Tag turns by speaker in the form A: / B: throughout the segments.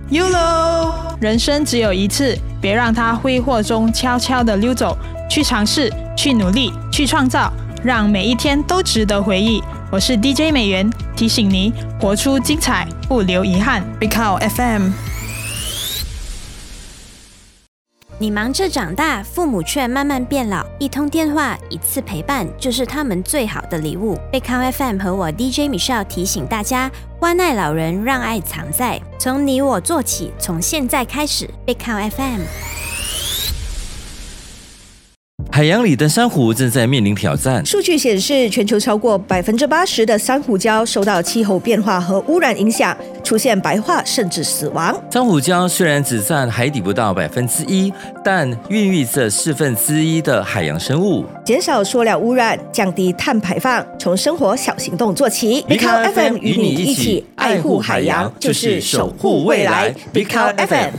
A: YOLO！ 人生只有一次，别让它挥霍中悄悄地溜走。去尝试，去努力，去创造，让每一天都值得回忆。我是 DJ 美元，提醒你活出精彩，不留遗憾。Big Cow FM。
B: 你忙着长大，父母却慢慢变老，一通电话，一次陪伴，就是他们最好的礼物。Big Cow FM 和我 DJ Michelle 提醒大家，关爱老人，让爱藏在，从你我做起，从现在开始。Big Cow FM。
C: 海洋里的珊瑚正在面临挑战。
D: 数据显示，全球超过80%的珊瑚礁受到气候变化和污染影响，出现白化甚至死亡。
C: 珊瑚礁虽然只占海底不到1%，但孕育着1/4的海洋生物。
D: 减少塑料污染，降低碳排放，从生活小行动做起。Big Cow FM 与你一起爱护海洋，就是守护未来。Big Cow FM。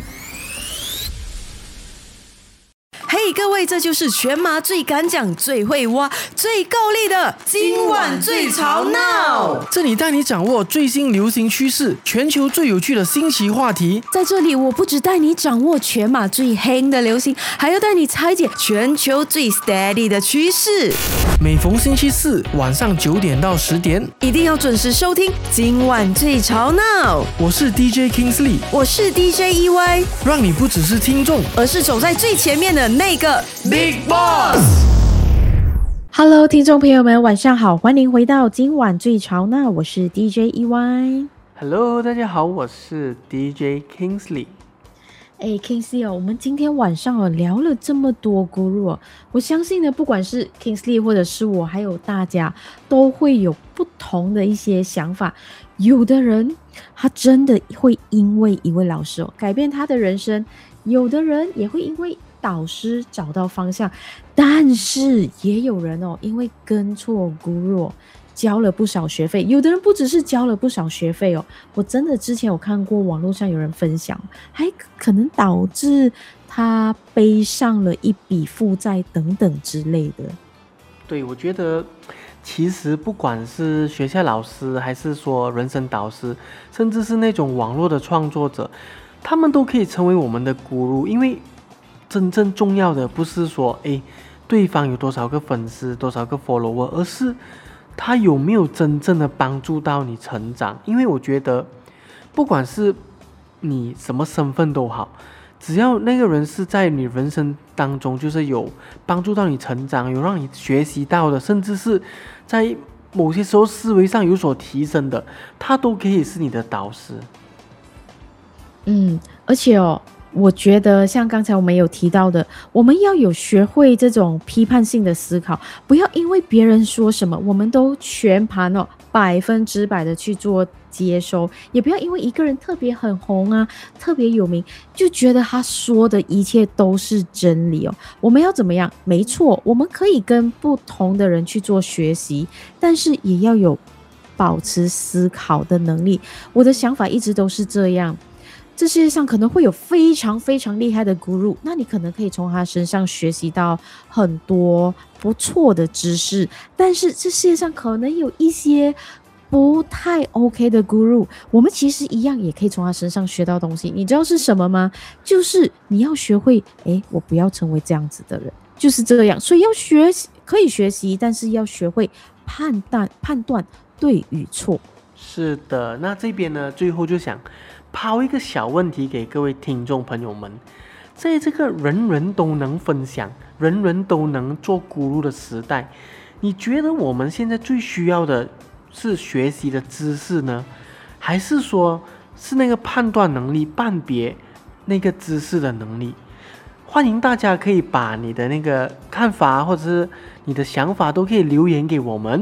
E: 嘿，各位，这就是全马最敢讲、最会挖、最够力的今晚最吵闹。
F: 这里带你掌握最新流行趋势，全球最有趣的新奇话题。
E: 在这里，我不只带你掌握全马最黑的流行，还要带你拆解全球最 steady 的趋势。
F: 每逢星期四晚上9点到10点，
E: 一定要准时收听今晚最吵闹。
F: 我是 DJ Kingsley，
E: 我是 DJ EY，
F: 让你不只是听众，
E: 而是走在最前面的那个 Big
G: Boss。Hello， 听众朋友们，晚上好，欢迎回到今晚最吵闹，我是 DJ EY。Hello，
F: 大家好，我是 DJ Kingsley。
G: Kingsley 我们今天晚上聊了这么多 Guru 我相信呢，不管是 Kingsley 或者是我，还有大家，都会有不同的一些想法。有的人他真的会因为一位老师改变他的人生，有的人也会因为导师找到方向，但是也有人因为跟错 Guru交了不少学费，有的人不只是交了不少学费我真的之前有看过网络上有人分享，还可能导致他背上了一笔负债等等之类的。
H: 对，我觉得其实不管是学校老师，还是说人生导师，甚至是那种网络的创作者，他们都可以成为我们的 Guru， 因为真正重要的不是说对方有多少个粉丝，多少个 follower， 而是他有没有真正的帮助到你成长。因为我觉得不管是你什么身份都好，只要那个人是在你人生当中就是有帮助到你成长，有让你学习到的，甚至是在某些时候思维上有所提升的，他都可以是你的导师。
G: 而且我觉得像刚才我们有提到的，我们要有学会这种批判性的思考，不要因为别人说什么我们都全盘100%的去做接收，也不要因为一个人特别很红啊，特别有名，就觉得他说的一切都是真理我们要怎么样？没错，我们可以跟不同的人去做学习，但是也要有保持思考的能力。我的想法一直都是这样，这世界上可能会有非常非常厉害的 Guru， 那你可能可以从他身上学习到很多不错的知识，但是这世界上可能有一些不太 OK 的 Guru， 我们其实一样也可以从他身上学到东西。你知道是什么吗？就是你要学会我不要成为这样子的人，就是这样。所以要学习可以学习，但是要学会判断对与错。
H: 是的，那这边呢，最后就想抛一个小问题给各位听众朋友们，在这个人人都能分享、人人都能做 Guru 的时代，你觉得我们现在最需要的是学习的知识呢，还是说是那个判断能力、判别那个知识的能力？欢迎大家可以把你的那个看法或者是你的想法都可以留言给我们。